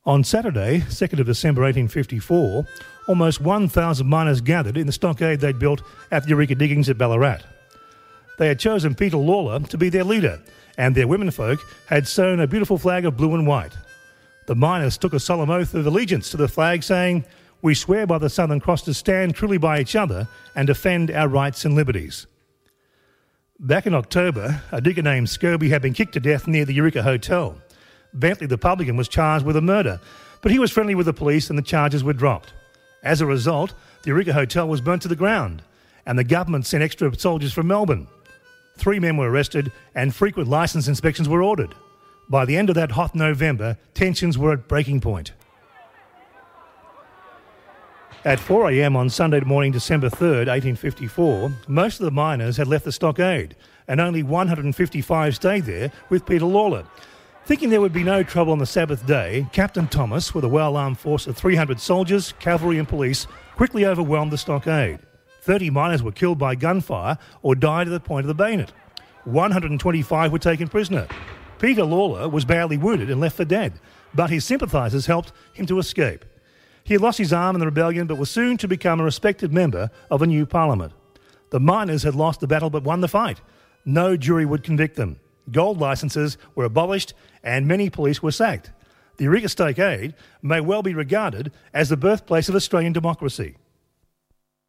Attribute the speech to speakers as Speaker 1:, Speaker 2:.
Speaker 1: On Saturday, 2nd of December 1854, almost 1,000 miners gathered in the stockade they'd built at the Eureka Diggings at Ballarat. They had chosen Peter Lalor to be their leader, and their womenfolk had sewn a beautiful flag of blue and white. The miners took a solemn oath of allegiance to the flag, saying, "We swear by the Southern Cross to stand truly by each other and defend our rights and liberties." Back in October, a digger named Scobie had been kicked to death near the Eureka Hotel. Bentley the publican was charged with a murder, but he was friendly with the police and the charges were dropped. As a result, the Eureka Hotel was burnt to the ground, and the government sent extra soldiers from Melbourne. 3 men were arrested and frequent licence inspections were ordered. By the end of that hot November, tensions were at breaking point. At 4 a.m. on Sunday morning, December 3rd, 1854, most of the miners had left the stockade, and only 155 stayed there with Peter Lalor. Thinking there would be no trouble on the Sabbath day, Captain Thomas, with a well-armed force of 300 soldiers, cavalry and police, quickly overwhelmed the stockade. 30 miners were killed by gunfire or died at the point of the bayonet. 125 were taken prisoner. Peter Lalor was badly wounded and left for dead, but his sympathisers helped him to escape. He had lost his arm in the rebellion but was soon to become a respected member of a new parliament. The miners had lost the battle but won the fight. No jury would convict them. Gold licences were abolished and many police were sacked. The Eureka Stockade may well be regarded as the birthplace of Australian democracy.